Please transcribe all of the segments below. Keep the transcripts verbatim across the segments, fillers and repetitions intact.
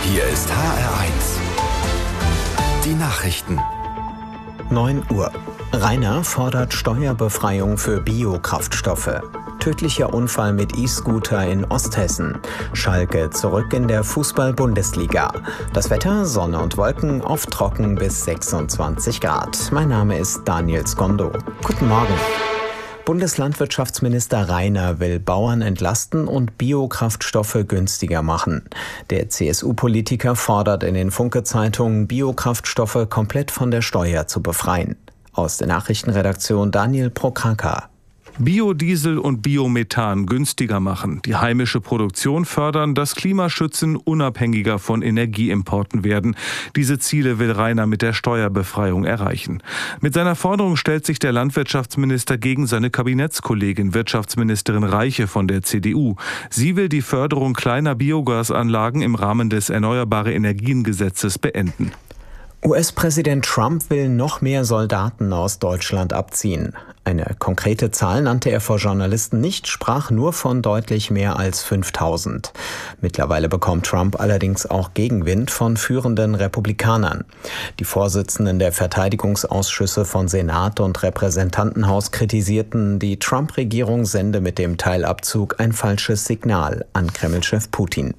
Hier ist H R eins. Die Nachrichten. neun Uhr. Rainer fordert Steuerbefreiung für Biokraftstoffe. Tödlicher Unfall mit E-Scooter in Osthessen. Schalke zurück in der Fußball-Bundesliga. Das Wetter, Sonne und Wolken, oft trocken bis sechsundzwanzig Grad. Mein Name ist Daniel Skondo. Guten Morgen. Bundeslandwirtschaftsminister Rainer will Bauern entlasten und Biokraftstoffe günstiger machen. Der C S U-Politiker fordert in den Funke-Zeitungen, Biokraftstoffe komplett von der Steuer zu befreien. Aus der Nachrichtenredaktion Daniel Prokraka. Biodiesel und Biomethan günstiger machen, die heimische Produktion fördern, das Klima schützen, unabhängiger von Energieimporten werden. Diese Ziele will Rainer mit der Steuerbefreiung erreichen. Mit seiner Forderung stellt sich der Landwirtschaftsminister gegen seine Kabinettskollegin Wirtschaftsministerin Reiche von der C D U. Sie will die Förderung kleiner Biogasanlagen im Rahmen des Erneuerbare Energien-Gesetzes beenden. U S-Präsident Trump will noch mehr Soldaten aus Deutschland abziehen. Eine konkrete Zahl nannte er vor Journalisten nicht, sprach nur von deutlich mehr als fünftausend. Mittlerweile bekommt Trump allerdings auch Gegenwind von führenden Republikanern. Die Vorsitzenden der Verteidigungsausschüsse von Senat und Repräsentantenhaus kritisierten, die Trump-Regierung sende mit dem Teilabzug ein falsches Signal an Kreml-Chef Putin.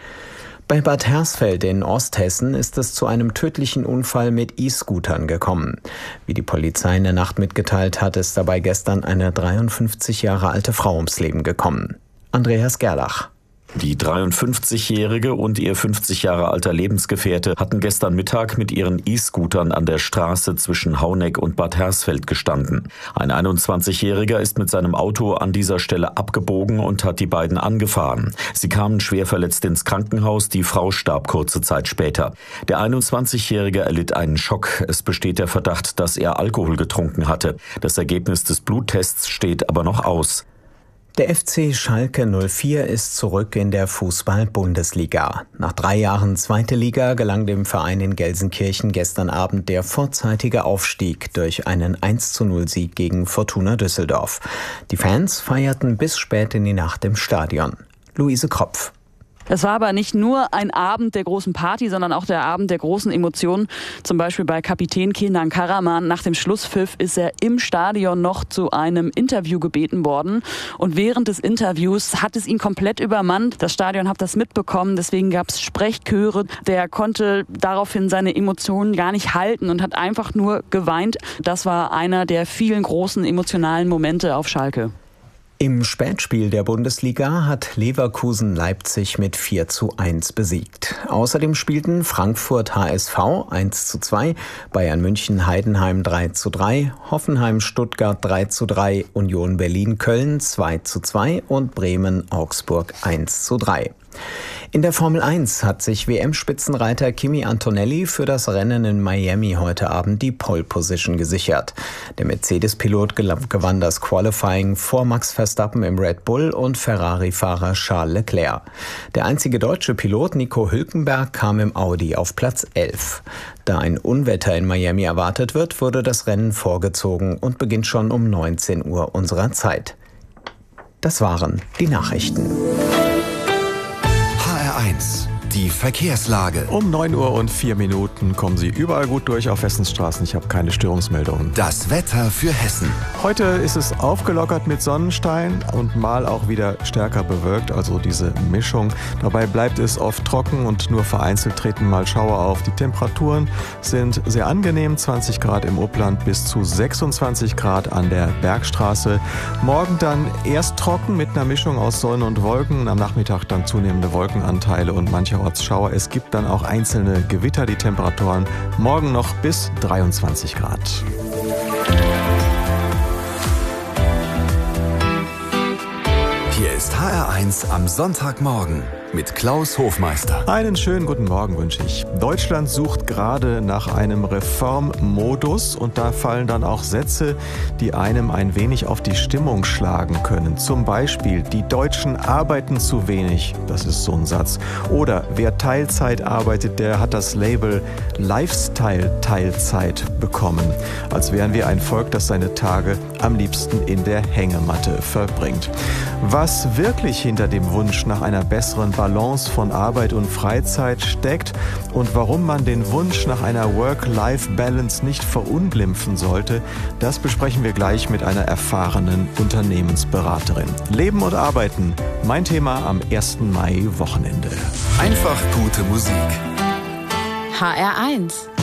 Bei Bad Hersfeld in Osthessen ist es zu einem tödlichen Unfall mit E-Scootern gekommen. Wie die Polizei in der Nacht mitgeteilt hat, ist dabei gestern eine dreiundfünfzig Jahre alte Frau ums Leben gekommen. Andreas Gerlach. Die dreiundfünfzigjährige und ihr fünfzig Jahre alter Lebensgefährte hatten gestern Mittag mit ihren E-Scootern an der Straße zwischen Hauneck und Bad Hersfeld gestanden. Ein einundzwanzigjähriger ist mit seinem Auto an dieser Stelle abgebogen und hat die beiden angefahren. Sie kamen schwer verletzt ins Krankenhaus, die Frau starb kurze Zeit später. Der einundzwanzigjährige erlitt einen Schock. Es besteht der Verdacht, dass er Alkohol getrunken hatte. Das Ergebnis des Bluttests steht aber noch aus. Der F C Schalke null vier ist zurück in der Fußball-Bundesliga. Nach drei Jahren zweite Liga gelang dem Verein in Gelsenkirchen gestern Abend der vorzeitige Aufstieg durch einen eins zu null Sieg gegen Fortuna Düsseldorf. Die Fans feierten bis spät in die Nacht im Stadion. Luise Kropf. Es war aber nicht nur ein Abend der großen Party, sondern auch der Abend der großen Emotionen. Zum Beispiel bei Kapitän Kenan Karaman. Nach dem Schlusspfiff ist er im Stadion noch zu einem Interview gebeten worden. Und während des Interviews hat es ihn komplett übermannt. Das Stadion hat das mitbekommen, deswegen gab es Sprechchöre. Der konnte daraufhin seine Emotionen gar nicht halten und hat einfach nur geweint. Das war einer der vielen großen emotionalen Momente auf Schalke. Im Spätspiel der Bundesliga hat Leverkusen Leipzig mit vier zu eins besiegt. Außerdem spielten Frankfurt H S V eins zu zwei, Bayern München Heidenheim drei zu drei, Hoffenheim Stuttgart drei zu drei, Union Berlin Köln zwei zu zwei und Bremen Augsburg eins zu drei. In der Formel eins hat sich W M-Spitzenreiter Kimi Antonelli für das Rennen in Miami heute Abend die Pole Position gesichert. Der Mercedes-Pilot gewann das Qualifying vor Max Verstappen im Red Bull und Ferrari-Fahrer Charles Leclerc. Der einzige deutsche Pilot Nico Hülkenberg kam im Audi auf Platz elf. Da ein Unwetter in Miami erwartet wird, wurde das Rennen vorgezogen und beginnt schon um neunzehn Uhr unserer Zeit. Das waren die Nachrichten. eins. Die Verkehrslage. Um neun Uhr und vier Minuten kommen Sie überall gut durch auf Hessens Straßen. Ich habe keine Störungsmeldungen. Das Wetter für Hessen. Heute ist es aufgelockert mit Sonnenschein und mal auch wieder stärker bewölkt, also diese Mischung. Dabei bleibt es oft trocken und nur vereinzelt treten mal Schauer auf. Die Temperaturen sind sehr angenehm, zwanzig Grad im Upland bis zu sechsundzwanzig Grad an der Bergstraße. Morgen dann erst trocken mit einer Mischung aus Sonne und Wolken, am Nachmittag dann zunehmende Wolkenanteile und mancherorts Schauer. Es gibt dann auch einzelne Gewitter. Die Temperaturen morgen noch bis dreiundzwanzig Grad. Hier ist H R eins am Sonntagmorgen mit Klaus Hofmeister. Einen schönen guten Morgen wünsche ich. Deutschland sucht gerade nach einem Reformmodus und da fallen dann auch Sätze, die einem ein wenig auf die Stimmung schlagen können. Zum Beispiel, die Deutschen arbeiten zu wenig. Das ist so ein Satz. Oder wer Teilzeit arbeitet, der hat das Label Lifestyle-Teilzeit bekommen. Als wären wir ein Volk, das seine Tage am liebsten in der Hängematte verbringt. Was Was wirklich hinter dem Wunsch nach einer besseren Balance von Arbeit und Freizeit steckt und warum man den Wunsch nach einer Work-Life-Balance nicht verunglimpfen sollte, das besprechen wir gleich mit einer erfahrenen Unternehmensberaterin. Leben und Arbeiten, mein Thema am ersten Mai Wochenende. Einfach gute Musik. H R eins